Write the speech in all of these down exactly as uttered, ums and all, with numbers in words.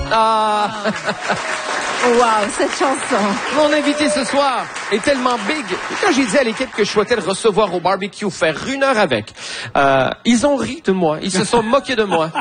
Ah! Wow, cette chanson. Mon invité ce soir est tellement big. Quand j'ai dit à l'équipe que je souhaitais le recevoir au barbecue, faire une heure avec, euh, ils ont ri de moi. Ils se sont moqués de moi.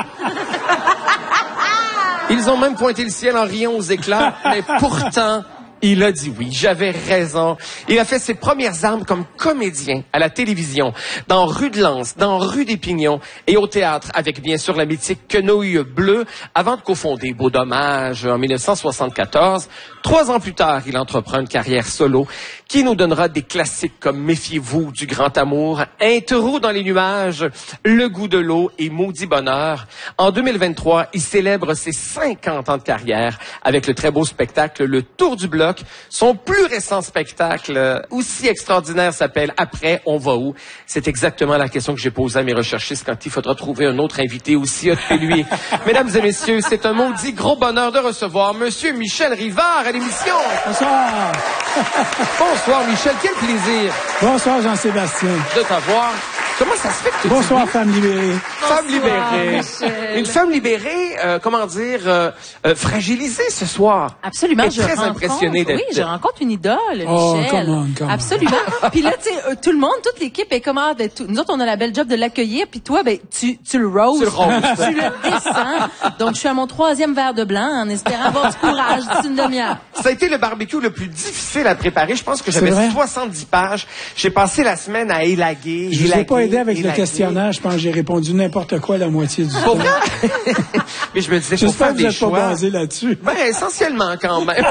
Ils ont même pointé le ciel en riant aux éclats, mais pourtant, il a dit oui. J'avais raison. Il a fait ses premières armes comme comédien à la télévision, dans Rue de Lens, dans Rue des Pignons et au théâtre, avec bien sûr la mythique Quenouille Bleue, avant de cofonder Beau Dommage en mille neuf cent soixante-quatorze. Trois ans plus tard, il entreprend une carrière solo qui nous donnera des classiques comme Méfiez-vous du grand amour, Un taureau dans les nuages, Le goût de l'eau et Maudit bonheur. En deux mille vingt-trois, il célèbre ses cinquante ans de carrière avec le très beau spectacle Le Tour du bloc. Son plus récent spectacle, aussi extraordinaire, s'appelle Après, on va où? C'est exactement la question que j'ai posée à mes recherchistes quand il faudra trouver un autre invité aussi hot que lui. Mesdames et messieurs, c'est un maudit gros bonheur de recevoir Monsieur Michel Rivard à l'émission. Bonsoir. Bonsoir Michel, quel plaisir. Bonsoir Jean-Sébastien. De t'avoir. Comment ça se fait que tu Bonsoir, dis... femme libérée. Femme libérée. Michel. Une femme libérée, euh, comment dire, euh, euh, fragilisée ce soir. Absolument. Et je très rencontre, impressionné d'être... Oui, je rencontre une idole, Oh, Michel. come on, come on. Absolument. Puis là, tu sais, euh, tout le monde, toute l'équipe est comment, ben, tout, nous autres, on a la belle job de l'accueillir, puis toi, ben, tu, tu le roses. Tu le roses. Tu le descends. Donc, je suis à mon troisième verre de blanc en espérant avoir du courage d'ici une demi-heure. Ça a été le barbecue le plus difficile à préparer. Je pense que C'est j'avais vrai? soixante-dix pages. J'ai passé la semaine à élaguer, Je vous ai élaguer, pas aidé avec le élaguer. questionnaire. Je pense que j'ai répondu n'importe quoi la moitié du Pour temps. vrai? Mais je me disais, faut J'espère faire que vous des n'êtes pas choix. basé là-dessus. Ben, essentiellement, quand même.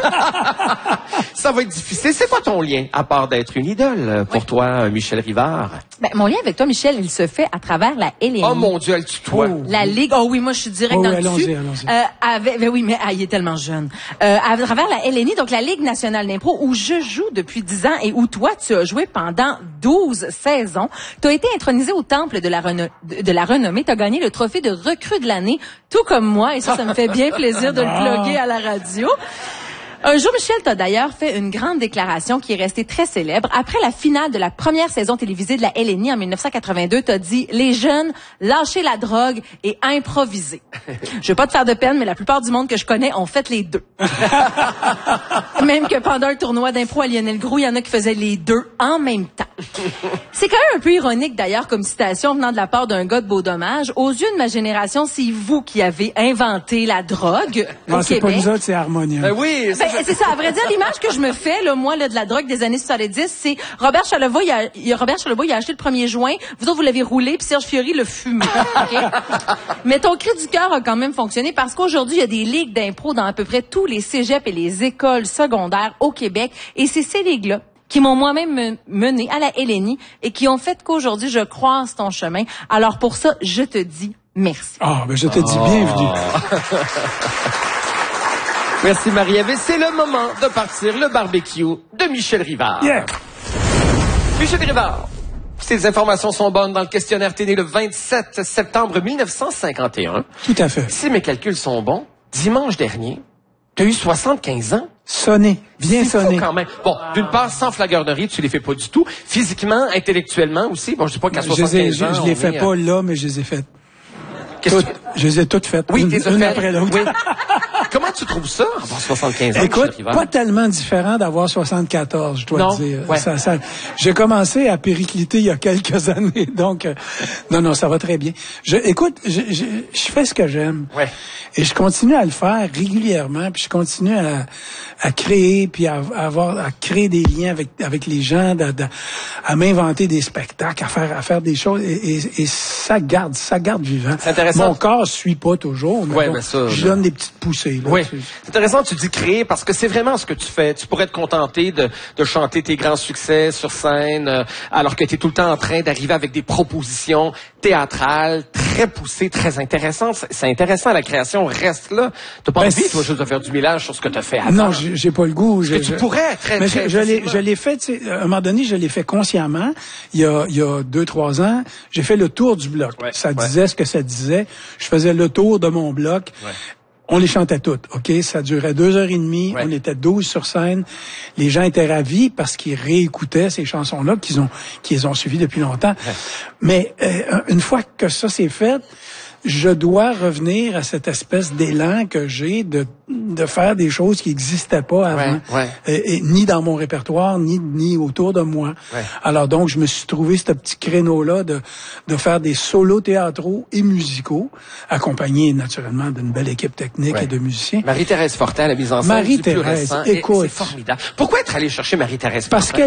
Ça va être difficile. C'est quoi ton lien, à part d'être une idole, pour toi, Michel Rivard? Ben, mon lien avec toi, Michel, il se fait à travers la L N I. Oh mon Dieu, elle tutoie. Oh. La Ligue, oh oui, moi je suis direct Oh, dans oui, le dessus. allons-y, allons-y. Euh, avec, ben oui, mais ah, il est tellement jeune. Euh, à travers la L N I, donc la Ligue nationale d'impro, où je joue depuis dix ans et où toi tu as joué pendant douze saisons. Tu as été intronisé au temple de la, reno- de la renommée. Tu as gagné le trophée de recrue de l'année, tout comme moi, et ça, ça me fait bien plaisir de le plugger à la radio. Un jour, Michel, t'as d'ailleurs fait une grande déclaration qui est restée très célèbre. Après la finale de la première saison télévisée de la L N I en mille neuf cent quatre-vingt-deux, t'as dit « Les jeunes, lâchez la drogue et improvisez. » Je veux pas te faire de peine, mais la plupart du monde que je connais ont fait les deux. Même que pendant un tournoi d'impro à Lionel Groux, il y en a qui faisaient les deux en même temps. C'est quand même un peu ironique, d'ailleurs, comme citation venant de la part d'un gars de Beau Dommage. Aux yeux de ma génération, c'est vous qui avez inventé la drogue Non, au c'est pas Québec. nous autres, c'est Harmonium. Ben oui, ça, Ben, c'est ça. À vrai dire, l'image que je me fais, là, moi, là, de la drogue des années soixante-dix, c'est Robert Charlebois, il a, il a- Robert Charlebois, il a acheté le premier joint. Vous autres, vous l'avez roulé, puis Serge Fiori le fumé. Okay? Mais ton cri du cœur a quand même fonctionné parce qu'aujourd'hui, il y a des ligues d'impro dans à peu près tous les cégeps et les écoles secondaires au Québec. Et c'est ces ligues-là qui m'ont moi-même me- mené à la L N I et qui ont fait qu'aujourd'hui, je croise ton chemin. Alors pour ça, je te dis merci. Ah, ben je te dis bienvenue. Merci Marie-Ève. C'est le moment de partir le barbecue de Michel Rivard. Yeah. Michel Rivard, ces informations sont bonnes dans le questionnaire. T'es né le vingt-sept septembre mille neuf cent cinquante et un. Tout à fait. Si mes calculs sont bons, dimanche dernier, t'as eu soixante-quinze ans. Sonné. Bien C'est fou sonné. quand même. Bon, d'une part, sans flagornerie, tu les fais pas du tout. Physiquement, intellectuellement aussi. Bon, je dis pas qu'à Je les ai- soixante-quinze je, ans... je les on fais est, pas euh, là, mais je les ai faites. qu'est-ce que Toutes. Je les ai toutes faites. Oui, une, t'es une fait. après l'autre. Oui. Comment tu trouves ça, avoir soixante-quinze ans, Écoute, Michel Rivard? pas tellement différent d'avoir soixante-quatorze, je dois Non, te dire. ouais. Ça, ça, j'ai commencé à péricliter il y a quelques années, donc euh, non, non, ça va très bien. Je, écoute, je, je, je fais ce que j'aime, Ouais. et je continue à le faire régulièrement, puis je continue à, à créer, puis à, à avoir, à créer des liens avec avec les gens, de, de- à m'inventer des spectacles, à faire à faire des choses, et, et, et ça garde, ça garde vivant. C'est intéressant. Mon corps suit pas toujours, mais Ouais, bon, ben ça, je là. donne des petites poussées. Là, Oui, tu- c'est intéressant, tu dis créer, parce que c'est vraiment ce que tu fais. Tu pourrais te contenter de, de chanter tes grands succès sur scène, euh, alors que tu es tout le temps en train d'arriver avec des propositions théâtrales très poussées, très intéressantes. C'est c'est intéressant, la création reste là. T'as pas Ben, envie, c'est- toi, juste de faire du mélange sur ce que tu as fait avant. Non, j'ai j'ai pas le goût. Parce que tu pourrais, très, Mais très je, je l'ai, facilement. je l'ai fait, tu sais, à un moment donné, je l'ai fait consciemment. Il y a, il y a deux, trois ans, j'ai fait le tour du bloc. Ouais, ça ouais. disait ce que ça disait. Je faisais le tour de mon bloc. Ouais. On les chantait toutes, OK? Ça durait deux heures et demie. Ouais. On était douze sur scène. Les gens étaient ravis parce qu'ils réécoutaient ces chansons-là qu'ils ont, qu'ils ont suivies depuis longtemps. Ouais. Mais euh, une fois que ça s'est fait, je dois revenir à cette espèce d'élan que j'ai de de faire des choses qui n'existaient pas avant, ouais, ouais. Et, et, ni dans mon répertoire, ni ni autour de moi. Ouais. Alors donc, je me suis trouvé ce petit créneau-là de de faire des solos théâtraux et musicaux, accompagnés naturellement d'une belle équipe technique ouais. et de musiciens. Marie-Thérèse Fortin, la mise en scène Marie du plus Thérèse, récent, écoute, c'est formidable. Pourquoi être allé chercher Marie-Thérèse Fortin? Parce qu'elle